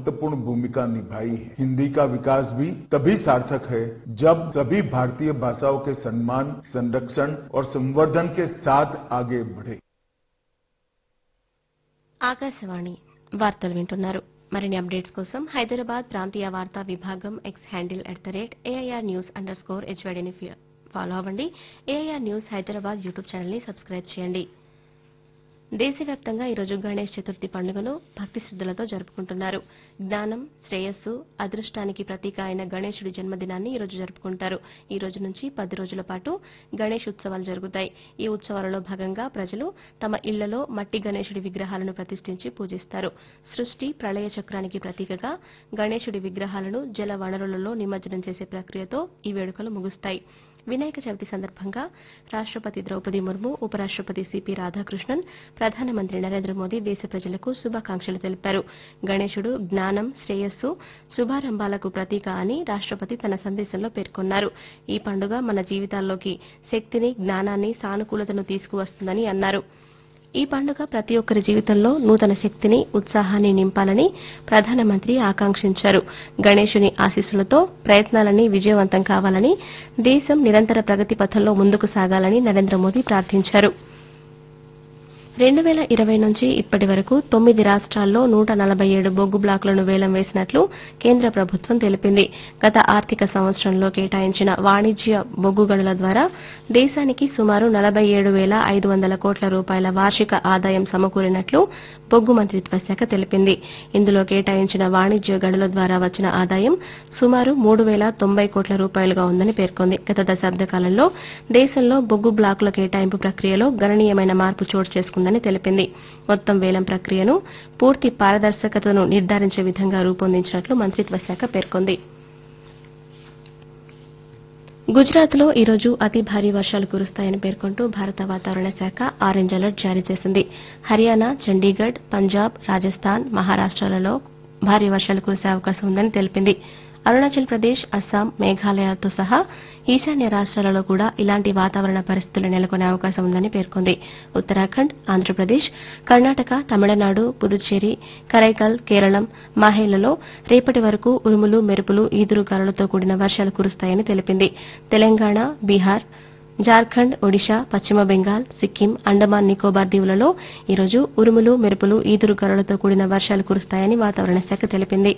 महत्वपूर्ण भूमिका निभाई है। हिंदी का विकास भी तभी सार्थक है जब सभी भारतीय भाषाओं के सम्मान, संरक्षण और संवर्धन के साथ आगे बढ़े। ఆకాశవాణి వార్తలు వింటున్నారు. మరిన్ని అప్డేట్స్ కోసం హైదరాబాద్ ప్రాంతీయ వార్తా విభాగం ఎక్స్ హ్యాండిల్ @AIR_News_HYDని ఫాలో అవ్వండి. AIR news Hyderabad YouTube channel ని సబ్స్క్రైబ్ చేయండి. దేశవ్యాప్తంగా ఈరోజు గణేష్ చతుర్థి పండుగను భక్తి శ్రద్దలతో జరుపుకుంటున్నారు. జ్ఞానం, శ్రేయస్సు, అదృష్టానికి ప్రతీక అయిన గణేశుడి జన్మదినాన్ని ఈరోజు జరుపుకుంటారు. ఈ రోజు నుంచి 10 రోజుల పాటు గణేష్ ఉత్సవాలు జరుగుతాయి. ఈ ఉత్సవాలలో భాగంగా ప్రజలు తమ ఇళ్లలో మట్టి గణేశుడి విగ్రహాలను ప్రతిష్ఠించి పూజిస్తారు. సృష్టి, ప్రళయ చక్రానికి ప్రతీకగా గణేశుడి విగ్రహాలను జల వనరులలో నిమజ్జనం చేసే ప్రక్రియతో ఈ వేడుకలు ముగుస్తాయి. వినాయక చవితి సందర్భంగా రాష్టపతి ద్రౌపది ముర్ము, ఉపరాష్టపతి సిపి రాధాకృష్ణన్, ప్రధానమంత్రి నరేంద్ర మోదీ దేశ ప్రజలకు శుభాకాంక్షలు తెలిపారు. గణేశుడు జ్ఞానం, శ్రేయస్సు, శుభారంభాలకు ప్రతీక అని రాష్టపతి తన సందేశంలో పేర్కొన్నారు. ఈ పండుగ మన జీవితాల్లోకి శక్తిని, జ్ఞానాన్ని, సానుకూలతను తీసుకువస్తుందని అన్నారు. ఈ పండుగ ప్రతి ఒక్కరి జీవితంలో నూతన శక్తిని, ఉత్సాహాన్ని నింపాలని ప్రధానమంత్రి ఆకాంక్షించారు. గణేశుని ఆశీస్సులతో ప్రయత్నాలన్నీ విజయవంతం కావాలని, దేశం నిరంతర ప్రగతి పథంలో ముందుకు సాగాలని నరేంద్ర మోదీ ప్రార్థించారు. 2020 నుంచి ఇప్పటి వరకు 9 రాష్ట్రాల్లో 147 బొగ్గు బ్లాకులను వేలం వేసినట్లు కేంద్ర ప్రభుత్వం తెలిపింది. గత ఆర్థిక సంవత్సరంలో కేటాయించిన వాణిజ్య బొగ్గు గనుల ద్వారా దేశానికి సుమారు 47,500 కోట్ల రూపాయల వార్షిక ఆదాయం సమకూరినట్లు బొగ్గు మంత్రిత్వ శాఖ తెలిపింది. ఇందులో కేటాయించిన వాణిజ్య గనుల ద్వారా వచ్చిన ఆదాయం సుమారు 3,090 కోట్ల రూపాయలుగా ఉందని పేర్కొంది. గత దశాబ్ద కాలంలో దేశంలో బొగ్గు బ్లాకుల కేటాయింపు ప్రక్రియలో గణనీయమైన మార్పు చోటు చేసుకుందని తెలిపింది. మొత్తం వేలం ప్రక్రియను పూర్తి పారదర్శకతను నిర్ధారించే విధంగా రూపొందించినట్లు మంత్రిత్వ శాఖ పేర్కొంది. గుజరాత్లో ఈరోజు అతి భారీ వర్షాలు కురుస్తాయని పేర్కొంటూ భారత వాతావరణ శాఖ ఆరెంజ్ అలర్ట్ జారీ చేసింది. హర్యానా, చండీగఢ్, పంజాబ్, రాజస్థాన్, మహారాష్టలలో భారీ వర్షాలు కురిసే అవకాశం ఉందని తెలిపింది. అరుణాచల్ ప్రదేశ్, అస్సాం, మేఘాలయతో సహా ఈశాన్య రాష్ట్రాలలో కూడా ఇలాంటి వాతావరణ పరిస్థితులు నెలకొనే అవకాశం ఉందని పేర్కొంది. ఉత్తరాఖండ్, ఆంధ్రప్రదేశ్, కర్ణాటక, తమిళనాడు, పుదుచ్చేరి, కరైకల్, కేరళం, మాహేలలో రేపటి వరకు ఉరుములు, మెరుపులు, ఈదురుగాలులతో కూడిన వర్షాలు కురుస్తాయని తెలిపింది. తెలంగాణ, బీహార్, జార్ఖండ్, ఒడిశా, పశ్చిమ బెంగాల్, సిక్కిం, అండమాన్ నికోబార్ దీవులలో ఈరోజు ఉరుములు, మెరుపులు, ఈదురుగాలులతో కూడిన వర్షాలు కురుస్తాయని వాతావరణ శాఖ తెలిపింది.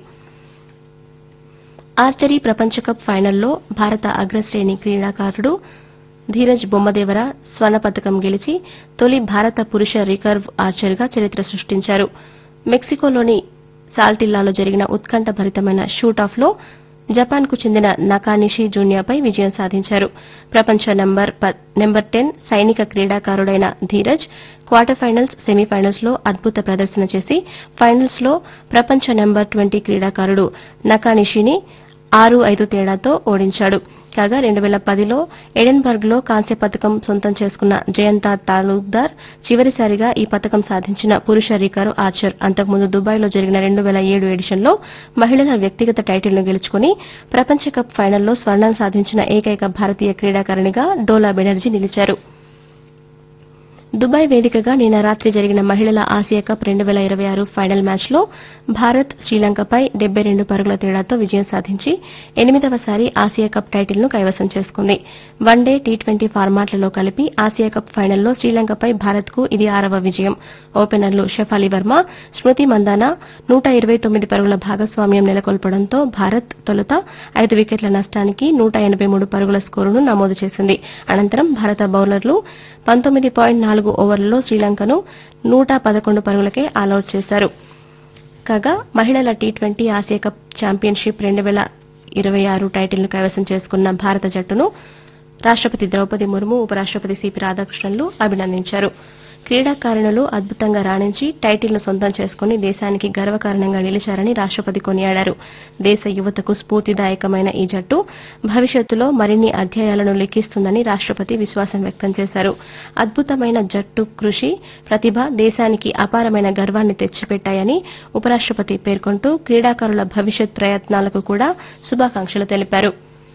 ఆర్చరీ ప్రపంచ కప్ ఫైనల్లో భారత అగ్రశ్రేణి క్రీడాకారుడు ధీరజ్ బొమ్మదేవర స్వర్ణ పతకం గెలిచి తొలి భారత పురుష రికర్వ్ ఆర్చర్గా చరిత్ర సృష్టించారు. మెక్సికోలోని సాల్టిల్లాలో జరిగిన ఉత్కంఠభరితమైన షూటాఫ్లో జపాన్కు చెందిన నకానిషి జూనియాపై విజయం సాధించారు. ప్రపంచ నెంబర్ 10 సైనిక క్రీడాకారుడైన ధీరజ్ క్వార్టర్ ఫైనల్స్, సెమీఫైనల్స్ లో అద్భుత ప్రదర్శన చేసి ఫైనల్స్ లో ప్రపంచ నెంబర్ 20 క్రీడాకారుడు నకానిషిని 6-5 తేడాతో ఓడించాడు. కాగా 2010లో ఎడెన్బర్గ్లో కాంస్య పతకం సొంతం చేసుకున్న జయంతా తాలూక్దార్ చివరిసారిగా ఈ పతకం సాధించిన పురుష రికర్వ్ ఆర్చర్. అంతకుముందు దుబాయ్లో జరిగిన 2007 ఎడిషన్లో మహిళల వ్యక్తిగత టైటిల్ను గెలుచుకుని ప్రపంచ కప్ ఫైనల్లో స్వర్ణం సాధించిన ఏకైక భారతీయ క్రీడాకారిణిగా డోలా బెనర్జీ నిలిచారు. దుబాయ్ వేదికగా నిన్న రాత్రి జరిగిన మహిళల ఆసియా కప్ 2026 ఫైనల్ మ్యాచ్లో భారత్ శ్రీలంకపై 72 పరుగుల తేడాతో విజయం సాధించి 8వసారి ఆసియా కప్ టైటిల్ను కైవసం చేసుకుంది. వన్డే, టీ20 ఫార్మాట్లలో కలిపి ఆసియా కప్ ఫైనల్లో శ్రీలంకపై భారత్కు ఇది 6వ విజయం. ఓపెనర్లు షెఫాలి వర్మ, స్మృతి మందాన 129 పరుగుల భాగస్వామ్యం నెలకొల్పడంతో భారత్ తొలుత 5 వికెట్ల నష్టానికి 183 పరుగుల స్కోరును నమోదు చేసింది. అనంతరం భారత బౌలర్లు 19.4 ఓవర్లలో శ్రీలంకను 111 పరుగులకే ఆలౌట్ చేశారు. కాగా మహిళల టీ20 ఆసియా కప్ ఛాంపియన్షిప్ 2026 టైటిల్ను కైవసం చేసుకున్న భారత జట్టును రాష్టపతి ద్రౌపది ముర్ము, ఉపరాష్టపతి సిపి రాధాకృష్ణన్లు అభినందించారు. క్రీడాకారిణులు అద్భుతంగా రాణించి టైటిల్ను సొంతం చేసుకుని దేశానికి గర్వకారణంగా నిలిచారని రాష్టపతి కొనియాడారు. దేశ యువతకు స్ఫూర్తిదాయకమైన ఈ జట్టు భవిష్యత్తులో మరిన్ని అధ్యాయాలను లిఖిస్తుందని రాష్టపతి విశ్వాసం వ్యక్తం చేశారు. అద్భుతమైన జట్టు కృషి, ప్రతిభ దేశానికి అపారమైన గర్వాన్ని తెచ్చిపెట్టాయని ఉపరాష్టపతి పేర్కొంటూ క్రీడాకారుల భవిష్యత్ ప్రయత్నాలకు కూడా శుభాకాంక్షలు తెలిపారు.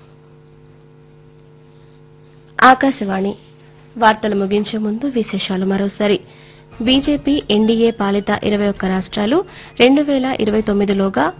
ఆకాశవాణి వార్తలు ముగించే ముందు విశేషాలు మరోసారి. బీజేపీ ఎన్డీఏ పాలిత 21 రాష్ట్రాలు 2029లోగా